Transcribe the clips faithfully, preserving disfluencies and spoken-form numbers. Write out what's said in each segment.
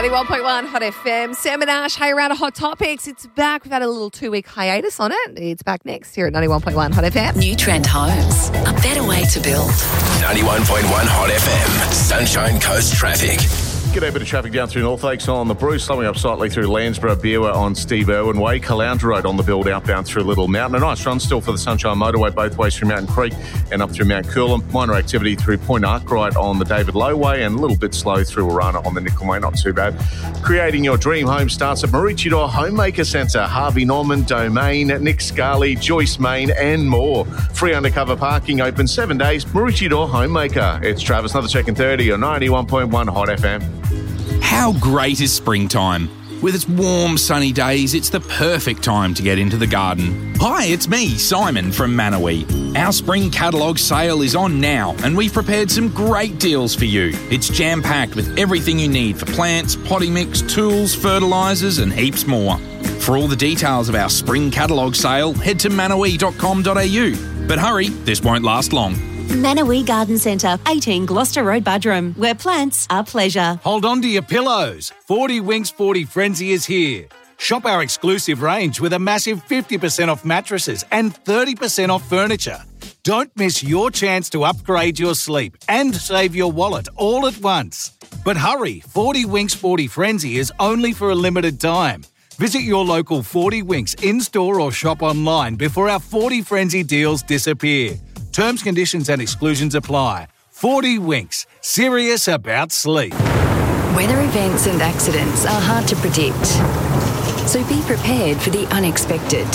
ninety-one point one Hot F M. Sam and Ash, hey, around to Hot Topics. It's back. We've had a little two-week hiatus on it. It's back next here at ninety-one point one Hot F M. New Trend Homes, a better way to build. ninety-one point one Hot F M. Sunshine Coast traffic. G'day, bit of traffic down through North Lakes on the Bruce, slowing up slightly through Landsborough, Beerwah on Steve Irwin Way, Caloundra Road on the build outbound through Little Mountain. A nice run still for the Sunshine Motorway both ways through Mountain Creek and up through Mount Coolum. Minor activity through Point Arkwright on the David Low Way and a little bit slow through Orana on the Nickel Way, not too bad. Creating your dream home starts at Maroochydore Homemaker Centre, Harvey Norman, Domain, Nick Scarley, Joyce Main and more. Free undercover parking, open seven days, Maroochydore Homemaker. It's Travis, another check in thirty on ninety-one point one Hot F M. How great is springtime? With its warm, sunny days, it's the perfect time to get into the garden. Hi, it's me, Simon from Manawee. Our spring catalogue sale is on now, and we've prepared some great deals for you. It's jam-packed with everything you need for plants, potting mix, tools, fertilisers, and heaps more. For all the details of our spring catalogue sale, head to manawee dot com dot a u. But hurry, this won't last long. Manawee Garden Centre, eighteen Gloucester Road, Buderim, where plants are pleasure. Hold on to your pillows. forty Winks forty Frenzy is here. Shop our exclusive range with a massive fifty percent off mattresses and thirty percent off furniture. Don't miss your chance to upgrade your sleep and save your wallet all at once. But hurry, forty Winks forty Frenzy is only for a limited time. Visit your local forty Winks in-store or shop online before our forty Frenzy deals disappear. Terms, conditions and exclusions apply. forty Winks. Serious about sleep. Weather events and accidents are hard to predict, so be prepared for the unexpected.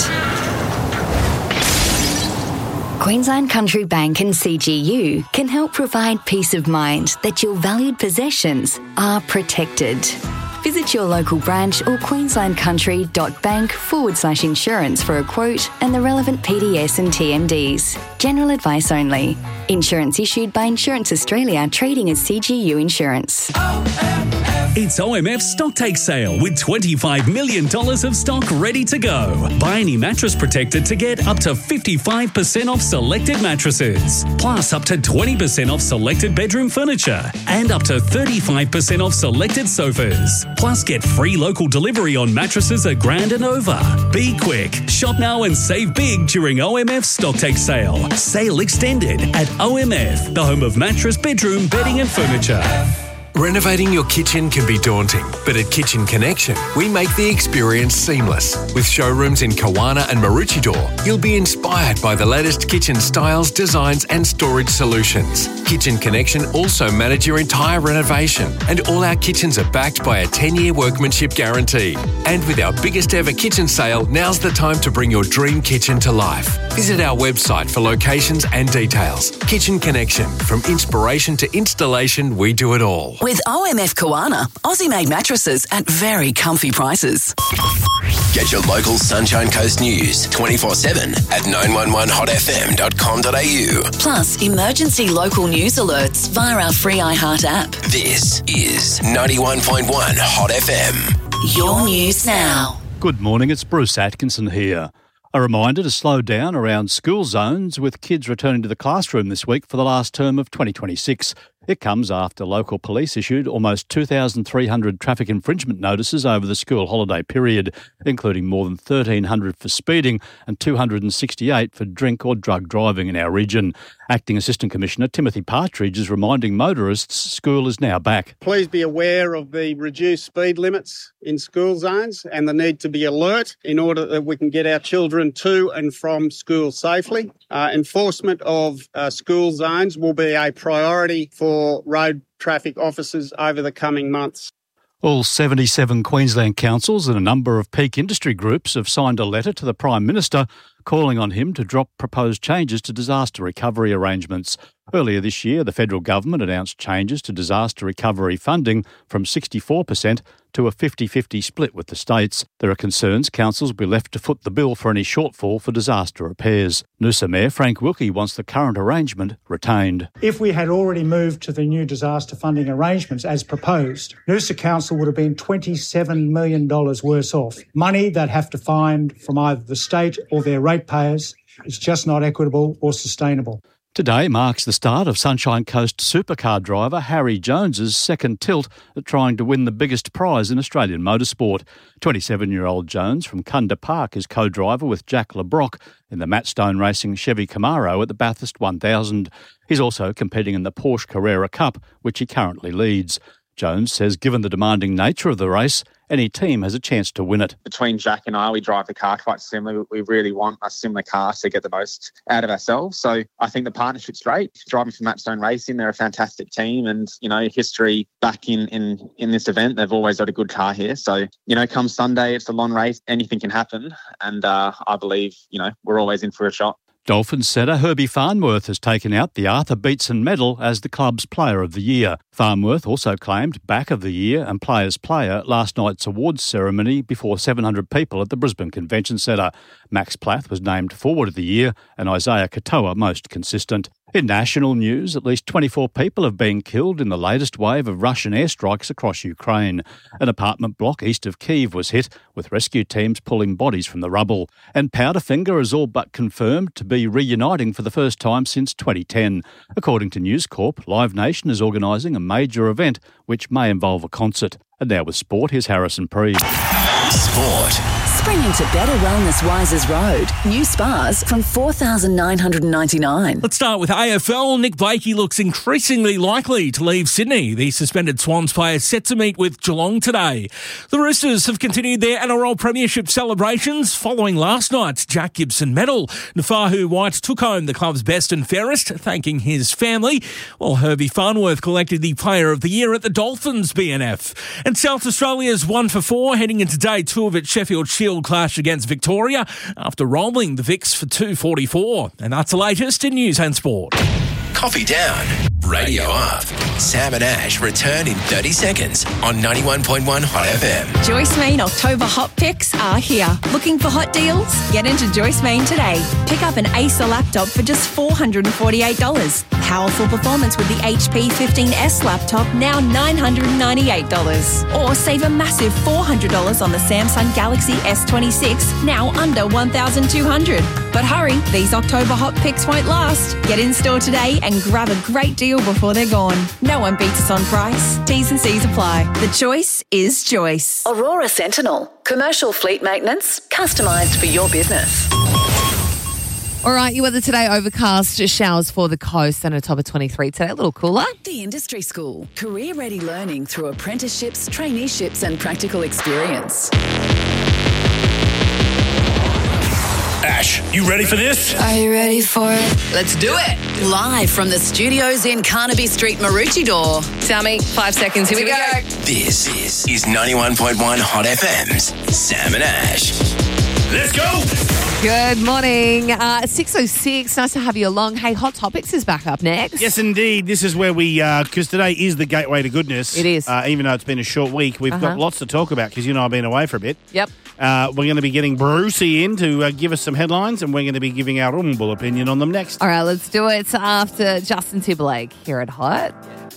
Queensland Country Bank and C G U can help provide peace of mind that your valued possessions are protected. Visit your local branch or queenslandcountry.bank forward slash insurance for a quote and the relevant P D S and T M Ds. General advice only. Insurance issued by Insurance Australia, trading as C G U Insurance. It's O M F's Stocktake Sale with twenty-five million dollars of stock ready to go. Buy any mattress protector to get up to fifty-five percent off selected mattresses, plus up to twenty percent off selected bedroom furniture and up to thirty-five percent off selected sofas. Plus get free local delivery on mattresses a grand and over. Be quick. Shop now and save big during O M F's Stocktake Sale. Sale extended at O M F, the home of mattress, bedroom, bedding and furniture. Renovating your kitchen can be daunting, but at Kitchen Connection, we make the experience seamless. With showrooms in Kawana and Maroochydore, you'll be inspired by the latest kitchen styles, designs and storage solutions. Kitchen Connection also manage your entire renovation, and all our kitchens are backed by a ten-year workmanship guarantee. And with our biggest ever kitchen sale, now's the time to bring your dream kitchen to life. Visit our website for locations and details. Kitchen Connection, from inspiration to installation, we do it all. With O M F Kawana, Aussie-made mattresses at very comfy prices. Get your local Sunshine Coast news twenty-four seven at nine one one hot f m dot com dot a u. Plus, emergency local news alerts via our free iHeart app. This is ninety-one point one Hot F M. Your news now. Good morning, it's Bruce Atkinson here. A reminder to slow down around school zones with kids returning to the classroom this week for the last term of twenty twenty-six. It comes after local police issued almost two thousand three hundred traffic infringement notices over the school holiday period, including more than thirteen hundred for speeding and two hundred sixty-eight for drink or drug driving in our region. Acting Assistant Commissioner Timothy Partridge is reminding motorists school is now back. Please be aware of the reduced speed limits in school zones and the need to be alert in order that we can get our children to and from school safely. Uh, enforcement of uh, school zones will be a priority for for road traffic officers over the coming months. All seventy-seven Queensland councils and a number of peak industry groups have signed a letter to the Prime Minister calling on him to drop proposed changes to disaster recovery arrangements. Earlier this year, the federal government announced changes to disaster recovery funding from sixty-four percent to a fifty-fifty split with the states. There are concerns councils will be left to foot the bill for any shortfall for disaster repairs. Noosa Mayor Frank Wilkie wants the current arrangement retained. If we had already moved to the new disaster funding arrangements as proposed, Noosa Council would have been twenty-seven million dollars worse off. Money they'd have to find from either the state or their ratepayers. It's just not equitable or sustainable. Today marks the start of Sunshine Coast supercar driver Harry Jones's second tilt at trying to win the biggest prize in Australian motorsport. twenty-seven-year-old Jones from Kunda Park is co-driver with Jack LeBrock in the Matt Stone Racing Chevy Camaro at the Bathurst one thousand. He's also competing in the Porsche Carrera Cup, which he currently leads. Jones says given the demanding nature of the race, any team has a chance to win it. Between Jack and I, we drive the car quite similar. We really want a similar car to get the most out of ourselves. So I think the partnership's great. Driving for Matt Stone Racing, they're a fantastic team. And, you know, history back in, in, in this event, they've always got a good car here. So, you know, come Sunday, it's a long race. Anything can happen. And uh, I believe, you know, we're always in for a shot. Dolphins setter Herbie Farnworth has taken out the Arthur Beetson Medal as the club's Player of the Year. Farnworth also claimed Back of the Year and Players Player at last night's awards ceremony before seven hundred people at the Brisbane Convention Centre. Max Plath was named Forward of the Year and Isaiah Katoa most consistent. In national news, at least twenty-four people have been killed in the latest wave of Russian airstrikes across Ukraine. An apartment block east of Kyiv was hit, with rescue teams pulling bodies from the rubble. And Powderfinger is all but confirmed to be reuniting for the first time since twenty ten. According to News Corp, Live Nation is organising a major event which may involve a concert. And now with sport, here's Harrison Preed. Sport. Spring into better wellness Wisers Road. New spas from four thousand nine hundred ninety-nine dollars. Let's start with A F L. Nick Blakey looks increasingly likely to leave Sydney. The suspended Swans player set to meet with Geelong today. The Roosters have continued their N R L Premiership celebrations following last night's Jack Gibson medal. Nafahu White took home the club's best and fairest, thanking his family, while Herbie Farnworth collected the Player of the Year at the Dolphins B N F. And South Australia's one for four heading into day two of its Sheffield Shield clash against Victoria after rolling the Vicks for two forty-four. And that's the latest in news and sport. Coffee down, radio up. Sam and Ash return in thirty seconds on ninety-one point one Hot F M. Joyce Main October Hot Picks are here. Looking for hot deals? Get into Joyce Main today. Pick up an Acer laptop for just four hundred forty-eight dollars. Powerful performance with the H P fifteen S laptop, now nine hundred ninety-eight dollars. Or save a massive four hundred dollars on the Samsung Galaxy S twenty-six, now under one thousand two hundred dollars. But hurry, these October Hot Picks won't last. Get in store today and grab a great deal before they're gone. No one beats us on price. T's and C's apply. The choice is Joyce. Aurora Sentinel. Commercial fleet maintenance, customised for your business. All right, your weather today, overcast, showers for the coast and a top of twenty-three today, a little cooler. The Industry School. Career-ready learning through apprenticeships, traineeships and practical experience. Ash, you ready for this? Are you ready for it? Let's do it. Live from the studios in Carnaby Street, Maroochydore. Sammy, five seconds, here, here we, we go. go. This is, is ninety-one point one Hot F M's Sam and Ash. Let's go. Good morning. Uh, six oh six, nice to have you along. Hey, Hot Topics is back up next. Yes, indeed. This is where we, because uh, today is the gateway to goodness. It is. Uh, even though it's been a short week, we've uh-huh. got lots to talk about because you and I have been away for a bit. Yep. Uh, we're going to be getting Brucey in to uh, give us some headlines, and we're going to be giving our humble opinion on them next. All right, let's do it after Justin Timberlake here at Hot.